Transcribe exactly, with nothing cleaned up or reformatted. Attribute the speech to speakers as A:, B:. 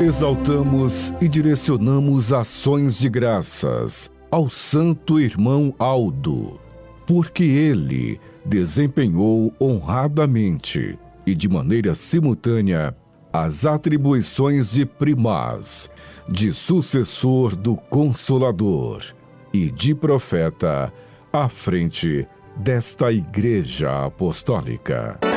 A: Exaltamos e direcionamos ações de graças ao Santo Irmão Aldo, porque ele desempenhou honradamente e de maneira simultânea as atribuições de primaz, de sucessor do Consolador e de profeta à frente desta Igreja Apostólica.